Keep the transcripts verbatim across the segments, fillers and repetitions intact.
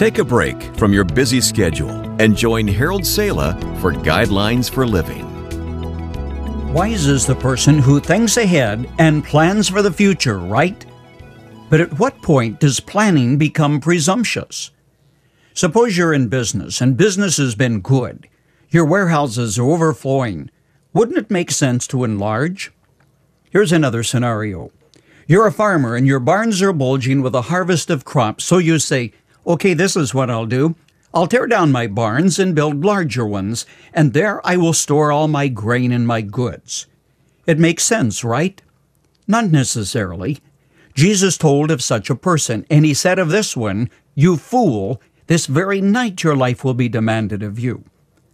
Take a break from your busy schedule and join Harold Sala for Guidelines for Living. Wise is the person who thinks ahead and plans for the future, right? But at what point does planning become presumptuous? Suppose you're in business and business has been good. Your warehouses are overflowing. Wouldn't it make sense to enlarge? Here's another scenario. You're a farmer and your barns are bulging with a harvest of crops, so you say, okay, this is what I'll do. I'll tear down my barns and build larger ones, and there I will store all my grain and my goods. It makes sense, right? Not necessarily. Jesus told of such a person, and he said of this one, "You fool, this very night your life will be demanded of you."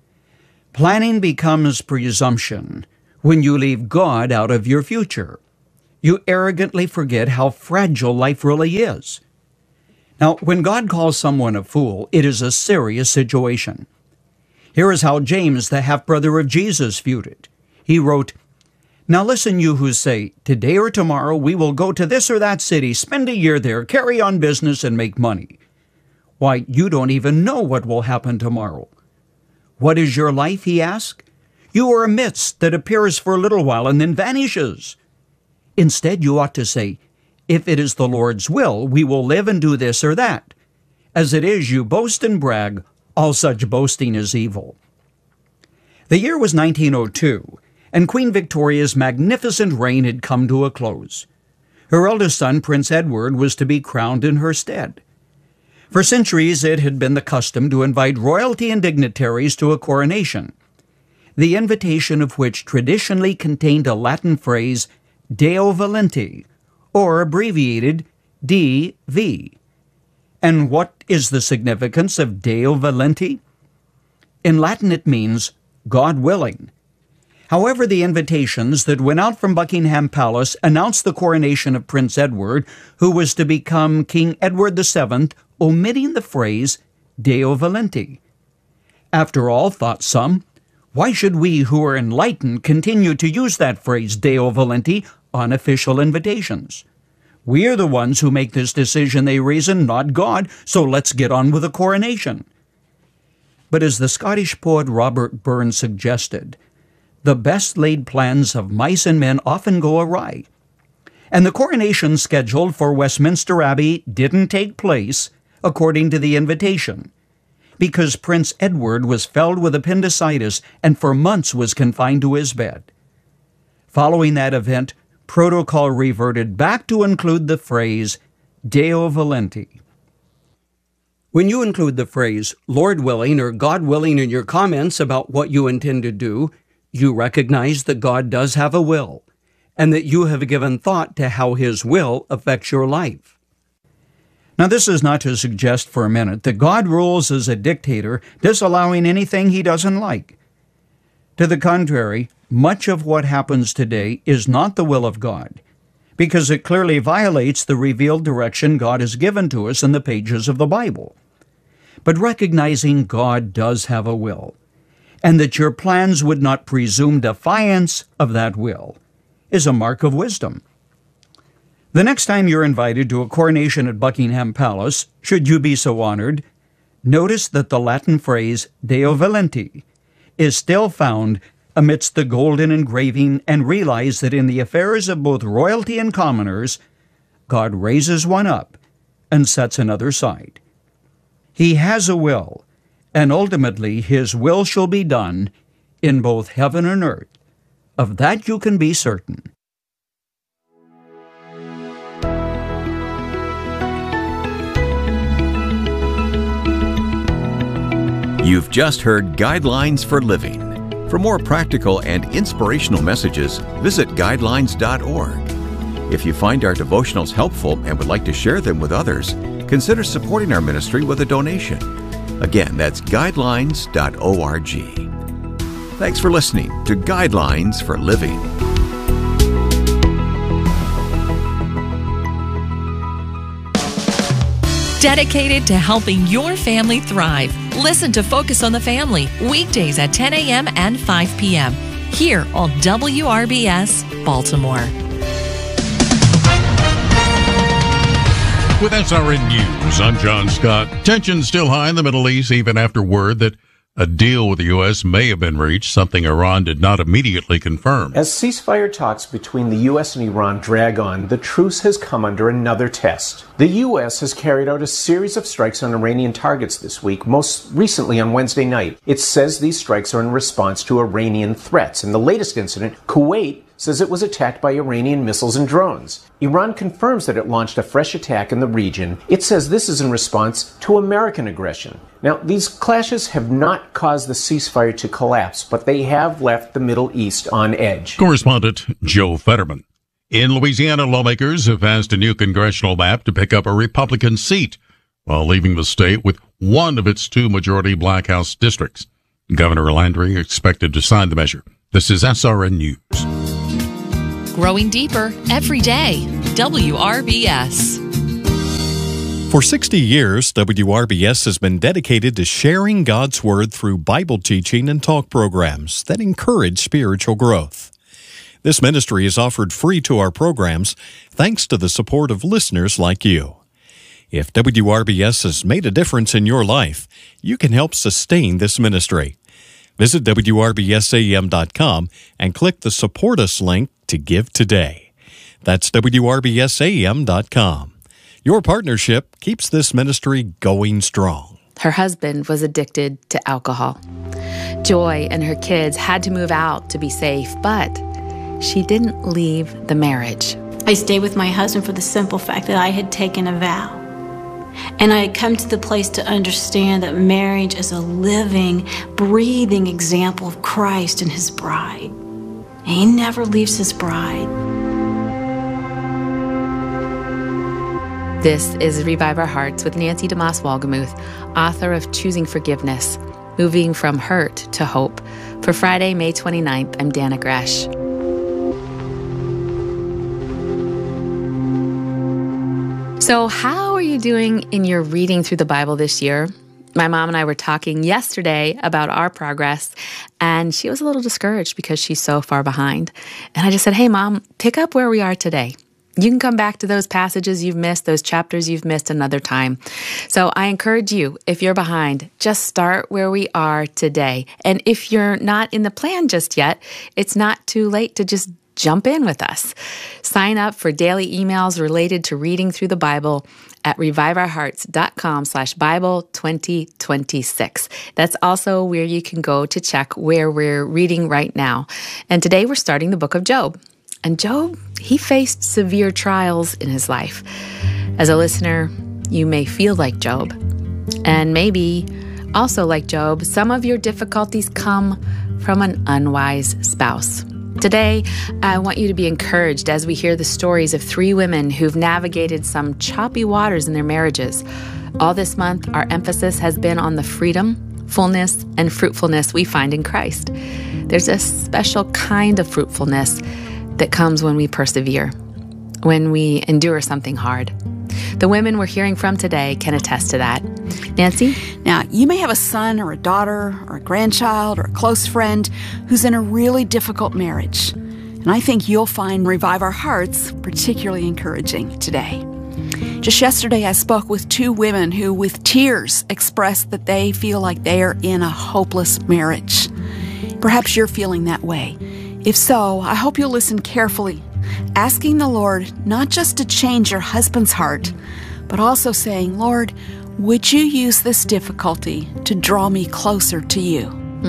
Planning becomes presumption when you leave God out of your future. You arrogantly forget how fragile life really is. Now, when God calls someone a fool, it is a serious situation. Here is how James, the half-brother of Jesus, viewed it. He wrote, "Now listen, you who say, 'Today or tomorrow we will go to this or that city, spend a year there, carry on business, and make money.' Why, you don't even know what will happen tomorrow. What is your life, he asked? You are a mist that appears for a little while and then vanishes. Instead, you ought to say, 'If it is the Lord's will, we will live and do this or that.' As it is, you boast and brag. All such boasting is evil." The year was nineteen oh two, and Queen Victoria's magnificent reign had come to a close. Her eldest son, Prince Edward, was to be crowned in her stead. For centuries, it had been the custom to invite royalty and dignitaries to a coronation, the invitation of which traditionally contained a Latin phrase, Deo Volenti, or abbreviated D V. And what is the significance of Deo Volenti? In Latin it means God willing. However, the invitations that went out from Buckingham Palace announced the coronation of Prince Edward, who was to become King Edward the Seventh, omitting the phrase Deo Volenti. After all, thought some, why should we who are enlightened continue to use that phrase Deo Volenti on official invitations? We are the ones who make this decision, they reason, not God, so let's get on with the coronation. But as the Scottish poet Robert Burns suggested, the best laid plans of mice and men often go awry. And the coronation scheduled for Westminster Abbey didn't take place according to the invitation, because Prince Edward was felled with appendicitis and for months was confined to his bed. Following that event, protocol reverted back to include the phrase Deo Volenti. When you include the phrase Lord willing or God willing in your comments about what you intend to do, you recognize that God does have a will, and that you have given thought to how His will affects your life. Now, this is not to suggest for a minute that God rules as a dictator, disallowing anything He doesn't like. To the contrary, much of what happens today is not the will of God, because it clearly violates the revealed direction God has given to us in the pages of the Bible. But recognizing God does have a will, and that your plans would not presume defiance of that will, is a mark of wisdom. The next time you're invited to a coronation at Buckingham Palace, should you be so honored, notice that the Latin phrase Deo Volenti is still found amidst the golden engraving, and realize that in the affairs of both royalty and commoners, God raises one up and sets another aside. He has a will, and ultimately His will shall be done in both heaven and earth. Of that you can be certain. You've just heard Guidelines for Living. For more practical and inspirational messages, visit guidelines dot org. If you find our devotionals helpful and would like to share them with others, consider supporting our ministry with a donation. Again, that's guidelines dot org. Thanks for listening to Guidelines for Living. Dedicated to helping your family thrive. Listen to Focus on the Family, weekdays at ten a.m. and five p.m. here on W R B S Baltimore. With S R N News, I'm John Scott. Tension still high in the Middle East, even after word that a deal with the U S may have been reached, something Iran did not immediately confirm. As ceasefire talks between the U S and Iran drag on, the truce has come under another test. The U S has carried out a series of strikes on Iranian targets this week, most recently on Wednesday night. It says these strikes are in response to Iranian threats. In the latest incident, Kuwait says it was attacked by Iranian missiles and drones. Iran confirms that it launched a fresh attack in the region. It says this is in response to American aggression. Now, these clashes have not caused the ceasefire to collapse, but they have left the Middle East on edge. Correspondent Joe Fetterman. In Louisiana, lawmakers have passed a new congressional map to pick up a Republican seat while leaving the state with one of its two majority black House districts. Governor Landry expected to sign the measure. This is S R N News. Growing deeper every day. W R B S. For sixty years, W R B S has been dedicated to sharing God's Word through Bible teaching and talk programs that encourage spiritual growth. This ministry is offered free to our programs thanks to the support of listeners like you. If W R B S has made a difference in your life, you can help sustain this ministry. Visit W R B S A M dot com and click the Support Us link to give today. That's W R B S A M dot com. Your partnership keeps this ministry going strong. Her husband was addicted to alcohol. Joy and her kids had to move out to be safe, but she didn't leave the marriage. I stayed with my husband for the simple fact that I had taken a vow. And I had come to the place to understand that marriage is a living, breathing example of Christ and his bride. And he never leaves his bride. This is Revive Our Hearts with Nancy DeMoss Wolgemuth, author of Choosing Forgiveness, Moving from Hurt to Hope. For Friday, May twenty-ninth, I'm Dana Gresh. So how are you doing in your reading through the Bible this year? My mom and I were talking yesterday about our progress, and she was a little discouraged because she's so far behind. And I just said, hey, Mom, pick up where we are today. You can come back to those passages you've missed, those chapters you've missed another time. So I encourage you, if you're behind, just start where we are today. And if you're not in the plan just yet, it's not too late to just jump in with us. Sign up for daily emails related to reading through the Bible at reviveourhearts.com slash Bible 2026. That's also where you can go to check where we're reading right now. And today we're starting the book of Job. And Job, he faced severe trials in his life. As a listener, you may feel like Job. And maybe also like Job, some of your difficulties come from an unwise spouse. Today, I want you to be encouraged as we hear the stories of three women who've navigated some choppy waters in their marriages. All this month, our emphasis has been on the freedom, fullness, and fruitfulness we find in Christ. There's a special kind of fruitfulness that comes when we persevere, when we endure something hard. The women we're hearing from today can attest to that. Nancy? Now, you may have a son or a daughter or a grandchild or a close friend who's in a really difficult marriage. And I think you'll find Revive Our Hearts particularly encouraging today. Just yesterday, I spoke with two women who, with tears, expressed that they feel like they are in a hopeless marriage. Perhaps you're feeling that way. If so, I hope you'll listen carefully, asking the Lord not just to change your husband's heart, but also saying, Lord, would you use this difficulty to draw me closer to you?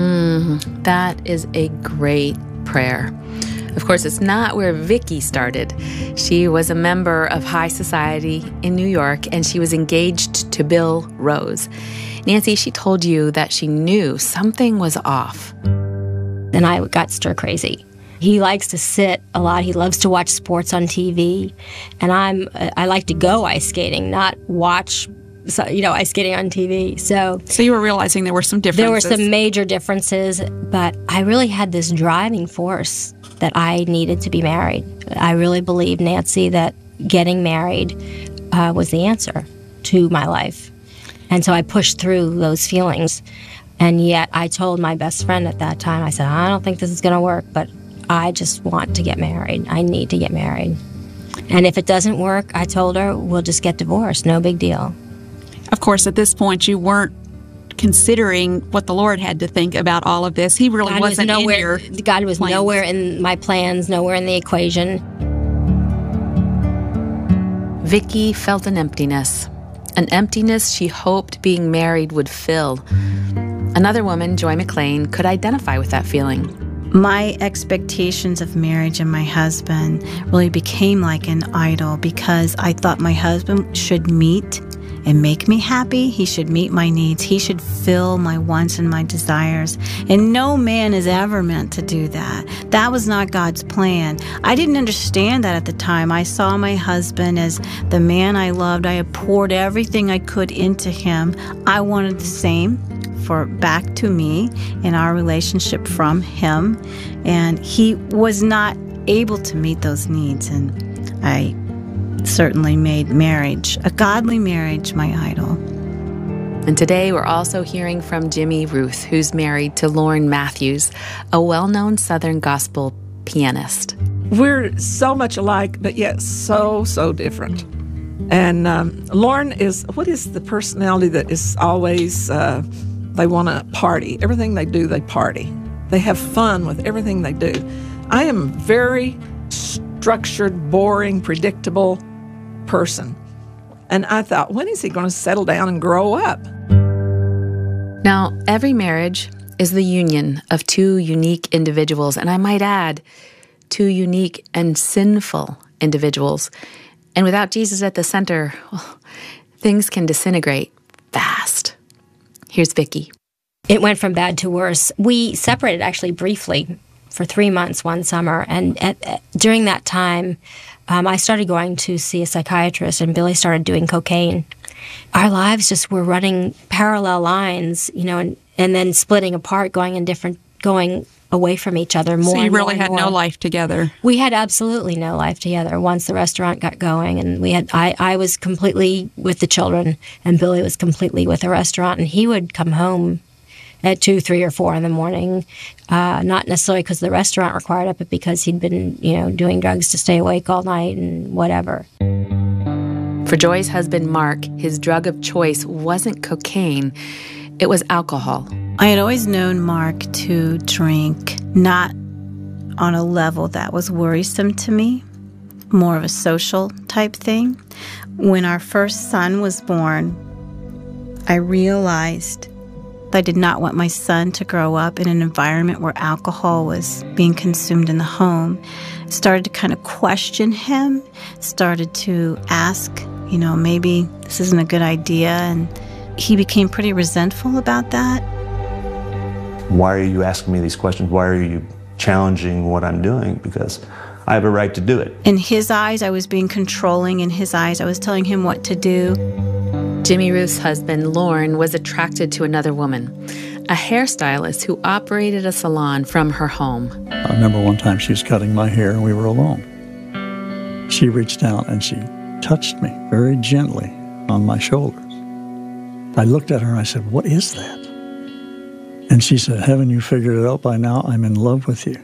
Mm, that is a great prayer. Of course, it's not where Vicky started. She was a member of high society in New York, and she was engaged to Bill Rose. Nancy, she told you that she knew something was off. Then I got stir crazy. He likes to sit a lot. He loves to watch sports on T V, and I'm I like to go ice skating, not watch, you know, ice skating on T V. So, so you were realizing there were some differences. There were some major differences, but I really had this driving force that I needed to be married. I really believed, Nancy, that getting married uh, was the answer to my life, and so I pushed through those feelings. And yet, I told my best friend at that time, I said, I don't think this is going to work, but I just want to get married. I need to get married. And if it doesn't work, I told her, we'll just get divorced. No big deal. Of course, at this point, you weren't considering what the Lord had to think about all of this. He really God wasn't was nowhere, in your God was plans. nowhere in my plans, nowhere in the equation. Vicki felt an emptiness, an emptiness she hoped being married would fill. Another woman, Joy McLean, could identify with that feeling. My expectations of marriage and my husband really became like an idol because I thought my husband should meet and make me happy. He should meet my needs. He should fill my wants and my desires. And no man is ever meant to do that. That was not God's plan. I didn't understand that at the time. I saw my husband as the man I loved. I had poured everything I could into him. I wanted the same for back to me in our relationship from him. And he was not able to meet those needs. And I certainly made marriage, a godly marriage, my idol. And today we're also hearing from Jimmy Ruth, who's married to Lauren Matthews, a well-known Southern gospel pianist. We're so much alike, but yet so, so different. And um, Lauren is, what is the personality that is always, uh, they want to party. Everything they do, they party. They have fun with everything they do. I am very structured, boring, predictable person. And I thought, when is he going to settle down and grow up? Now, every marriage is the union of two unique individuals, and I might add, two unique and sinful individuals. And without Jesus at the center, well, things can disintegrate fast. Here's Vicki. It went from bad to worse. We separated actually briefly for three months one summer, and at, at, during that time, um, I started going to see a psychiatrist, and Billy started doing cocaine. Our lives just were running parallel lines, you know, and, and then splitting apart, going in different, going away from each other more. So you and really more had and no more. life together. We had absolutely no life together once the restaurant got going, and we had. I, I was completely with the children, and Billy was completely with the restaurant, and he would come home at two, three, or four in the morning, uh, not necessarily because the restaurant required it, but because he'd been, you know, doing drugs to stay awake all night and whatever. For Joy's husband, Mark, his drug of choice wasn't cocaine, it was alcohol. I had always known Mark to drink, not on a level that was worrisome to me, more of a social type thing. When our first son was born, I realized I did not want my son to grow up in an environment where alcohol was being consumed in the home. Started to kind of question him, started to ask, you know, maybe this isn't a good idea, and he became pretty resentful about that. Why are you asking me these questions? Why are you challenging what I'm doing? Because I have a right to do it. In his eyes, I was being controlling. In his eyes, I was telling him what to do. Jimmy Ruth's husband, Lauren, was attracted to another woman, a hairstylist who operated a salon from her home. I remember one time she was cutting my hair and we were alone. She reached out and she touched me very gently on my shoulders. I looked at her and I said, "What is that?" And she said, "Haven't you figured it out by now? I'm in love with you."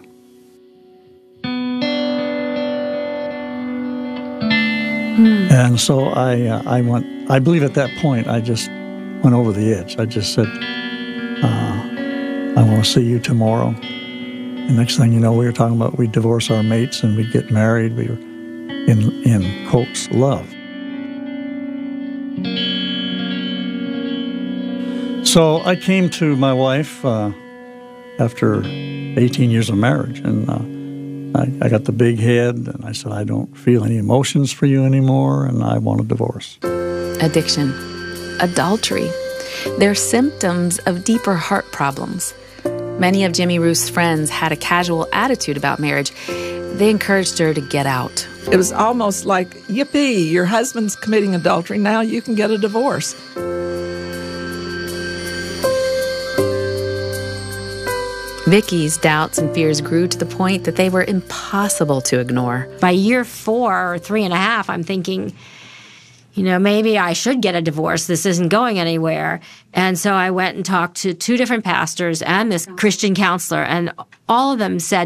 Hmm. And so I, uh, I went, I believe at that point, I just went over the edge. I just said, uh, "I want to see you tomorrow." And next thing you know, we were talking about we'd divorce our mates and we'd get married. We were in, in quotes, love. So I came to my wife uh, after eighteen years of marriage, and uh, I, I got the big head, and I said, "I don't feel any emotions for you anymore, and I want a divorce." Addiction, adultery, they're symptoms of deeper heart problems. Many of Jimmy Ruth's friends had a casual attitude about marriage. They encouraged her to get out. It was almost like, yippee, your husband's committing adultery, now you can get a divorce. Vicki's doubts and fears grew to the point that they were impossible to ignore. By year four or three and a half, I'm thinking, you know, maybe I should get a divorce. This isn't going anywhere. And so I went and talked to two different pastors and this Christian counselor, and all of them said,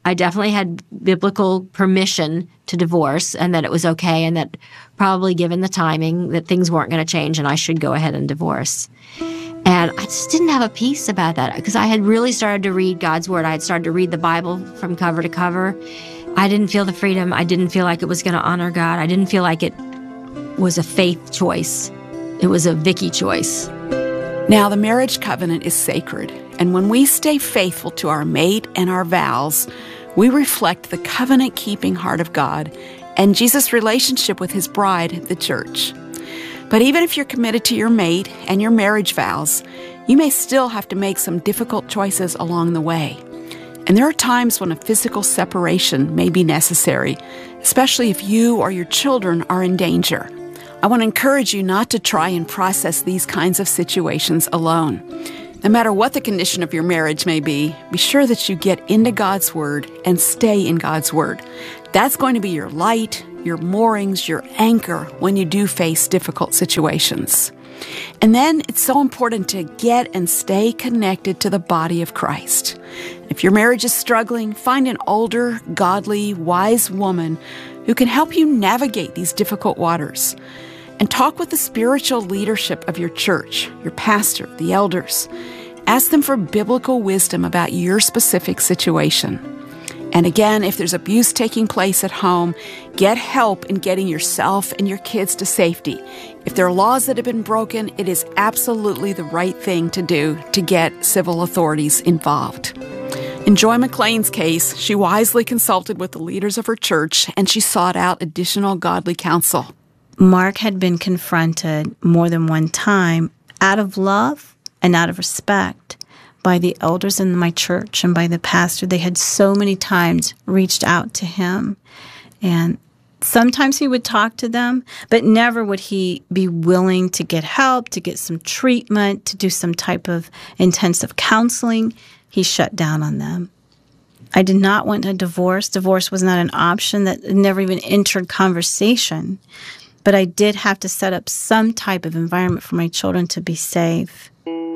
I definitely had biblical permission to divorce and that it was okay and that probably given the timing that things weren't going to change and I should go ahead and divorce. And I just didn't have a peace about that because I had really started to read God's Word. I had started to read the Bible from cover to cover. I didn't feel the freedom. I didn't feel like it was going to honor God. I didn't feel like it was a faith choice. It was a Vicky choice. Now, the marriage covenant is sacred, and when we stay faithful to our mate and our vows, we reflect the covenant-keeping heart of God and Jesus' relationship with His bride, the church. But even if you're committed to your mate and your marriage vows, you may still have to make some difficult choices along the way. And there are times when a physical separation may be necessary, especially if you or your children are in danger. I want to encourage you not to try and process these kinds of situations alone. No matter what the condition of your marriage may be, be sure that you get into God's Word and stay in God's Word. That's going to be your light, your moorings, your anchor when you do face difficult situations. And then it's so important to get and stay connected to the body of Christ. If your marriage is struggling, find an older, godly, wise woman who can help you navigate these difficult waters. And talk with the spiritual leadership of your church, your pastor, the elders. Ask them for biblical wisdom about your specific situation. And again, if there's abuse taking place at home, get help in getting yourself and your kids to safety. If there are laws that have been broken, it is absolutely the right thing to do to get civil authorities involved. In Joy McLean's case, she wisely consulted with the leaders of her church and she sought out additional godly counsel. Mark had been confronted more than one time out of love and out of respect by the elders in my church and by the pastor. They had so many times reached out to him, and sometimes he would talk to them, but never would he be willing to get help, to get some treatment, to do some type of intensive counseling. He shut down on them. I did not want a divorce. Divorce was not an option. That never even entered conversation. But I did have to set up some type of environment for my children to be safe.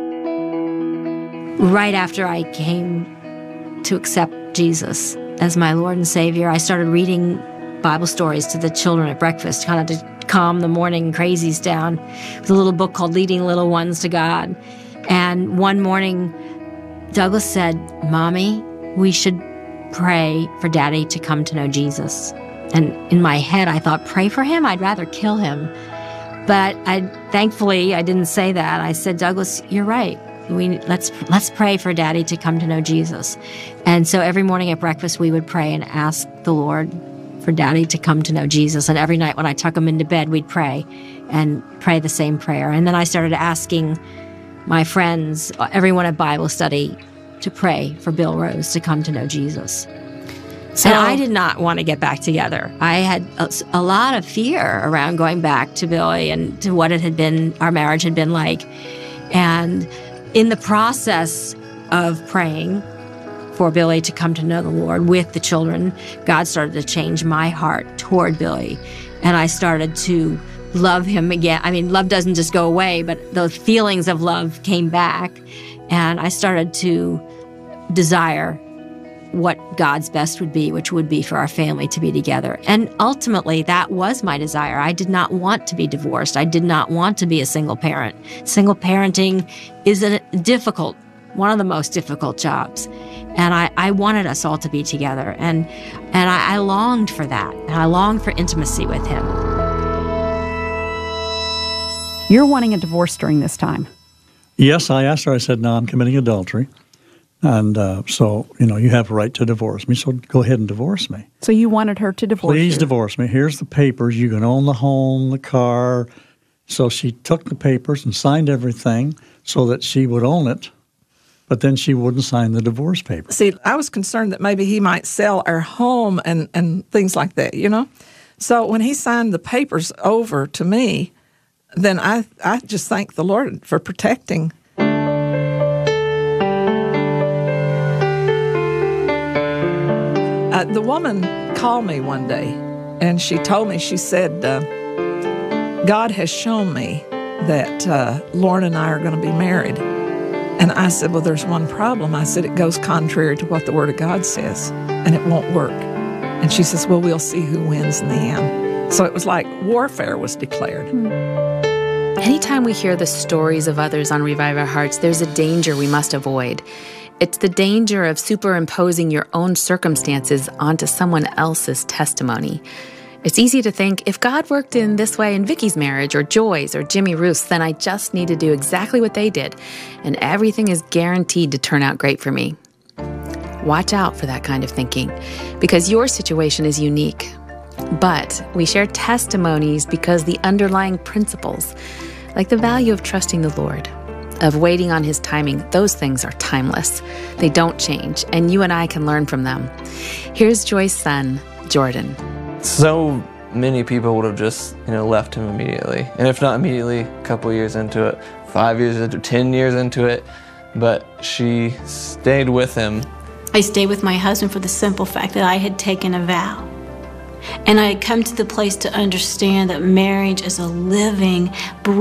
Right after I came to accept Jesus as my Lord and Savior, I started reading Bible stories to the children at breakfast, kind of to calm the morning crazies down. With a little book called Leading Little Ones to God. And one morning, Douglas said, "Mommy, we should pray for Daddy to come to know Jesus." And in my head, I thought, pray for him? I'd rather kill him. But I, thankfully, I didn't say that. I said, Douglas, you're right. We let's let's pray for Daddy to come to know Jesus. And so every morning at breakfast, we would pray and ask the Lord for Daddy to come to know Jesus. And every night when I tuck him into bed, we'd pray and pray the same prayer. And then I started asking my friends, everyone at Bible study, to pray for Bill Rose to come to know Jesus. So, and I did not want to get back together. I had a, a lot of fear around going back to Billy and to what it had been, our marriage had been like. And in the process of praying for Billy to come to know the Lord with the children, God started to change my heart toward Billy. And I started to love him again. I mean, love doesn't just go away, but those feelings of love came back. And I started to desire what God's best would be, which would be for our family to be together. And ultimately, that was my desire. I did not want to be divorced. I did not want to be a single parent. Single parenting is a difficult, one of the most difficult jobs. And I, I wanted us all to be together. And, and I, I longed for that. And I longed for intimacy with him. You're wanting a divorce during this time. Yes, I asked her. I said, no, I'm committing adultery. And uh, so, you know, you have a right to divorce me, so go ahead and divorce me. So you wanted her to divorce Please you? divorce me. Here's the papers. You can own the home, the car. So she took the papers and signed everything so that she would own it, but then she wouldn't sign the divorce papers. See, I was concerned that maybe he might sell our home and, and things like that, you know? So when he signed the papers over to me, then I, I just thank the Lord for protecting. Uh, the woman called me one day, and she told me, she said, uh, God has shown me that uh, Lauren and I are going to be married. And I said, well, there's one problem. I said, it goes contrary to what the Word of God says. and it won't work. And she says, well, we'll see who wins in the end. So it was like warfare was declared. Anytime we hear the stories of others on Revive Our Hearts, there's a danger we must avoid. It's the danger of superimposing your own circumstances onto someone else's testimony. It's easy to think, if God worked in this way in Vicky's marriage or Joy's or Jimmy Ruth's, then I just need to do exactly what they did, and everything is guaranteed to turn out great for me. Watch out for that kind of thinking, because your situation is unique. But we share testimonies because the underlying principles, like the value of trusting the Lord, of waiting on His timing, those things are timeless. They don't change, and you and I can learn from them. Here's Joy's son, Jordan. So many people would have just, you know, left him immediately. And if not immediately, a couple years into it, five years into it, ten years into it. But she stayed with him. I stayed with my husband for the simple fact that I had taken a vow. And I had come to the place to understand that marriage is a living,